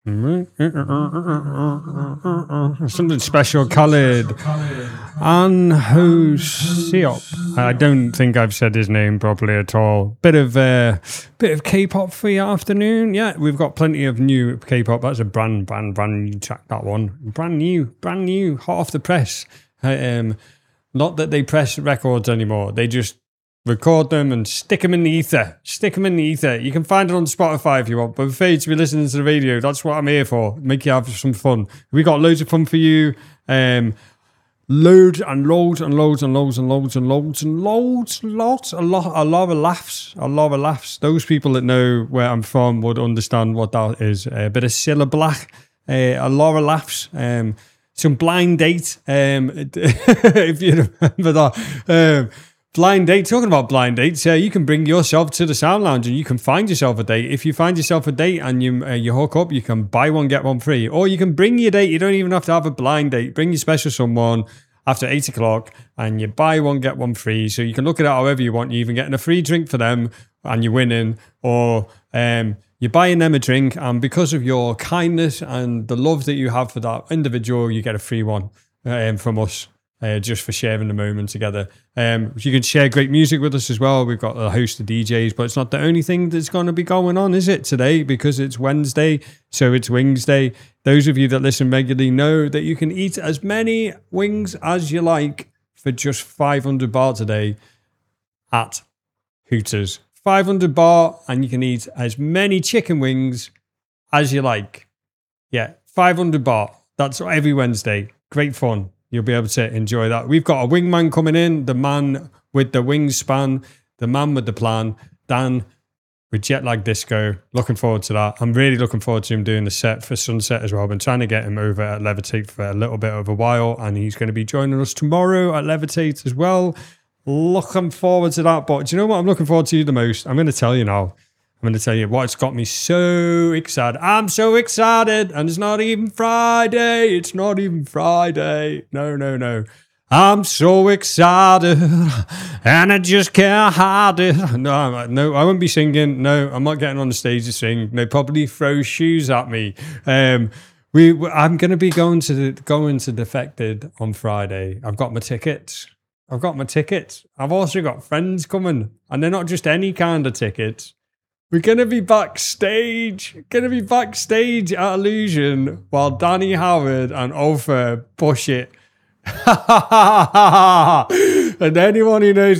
Something special, Khalid. Anho Siop. I don't think I've said his name properly at all. Bit of K-pop for your afternoon. Yeah, we've got plenty of new K-pop. That's a brand new track. That one, brand new, hot off the press. Not that they press records anymore. They just record them and stick them in the ether. You can find it on Spotify if you want, but for you to be listening to the radio, that's what I'm here for. Make you have some fun. We got loads of fun for you. Loads and loads and loads and loads and loads and loads and loads, a lot of laughs. Those people that know where I'm from would understand what that is. A bit of Cilla Black, a lot of laughs. Some Blind Date, if you remember that. Blind date, talking about blind dates, you can bring yourself to the Sound Lounge and you can find yourself a date. If you find yourself a date and you hook up, you can buy one, get one free. Or you can bring your date. You don't even have to have a blind date. Bring your special someone after 8 o'clock and you buy one, get one free. So you can look at it however you want. You're even getting a free drink for them and you're winning. Or you're buying them a drink, and because of your kindness and the love that you have for that individual, you get a free one from us. Just for sharing the moment together. You can share great music with us as well. We've got a host of DJs, but it's not the only thing that's going to be going on, is it, today? Because it's Wednesday, so it's Wings Day. Those of you that listen regularly know that you can eat as many wings as you like for just 500 baht today at Hooters. 500 baht, and you can eat as many chicken wings as you like. Yeah, 500 baht. That's every Wednesday. Great fun. You'll be able to enjoy that. We've got a wingman coming in, the man with the wingspan, the man with the plan, Dan with Jet Lag Disco. Looking forward to that. I'm really looking forward to him doing the set for Sunset as well. I've been trying to get him over at Levitate for a little bit of a while, and he's going to be joining us tomorrow at Levitate as well. Looking forward to that. But do you know what I'm looking forward to the most? I'm going to tell you now. I'm going to tell you what's got me so excited. I'm so excited, and it's not even Friday. No. I'm so excited, and I just can't hide it. No, I won't be singing. No, I'm not getting on the stage to sing. They probably throw shoes at me. I'm going to be going to Defected on Friday. I've got my tickets. I've also got friends coming, and they're not just any kind of tickets. We're going to be backstage at Illusion while Danny Howard and Ofer push it. And anyone who knows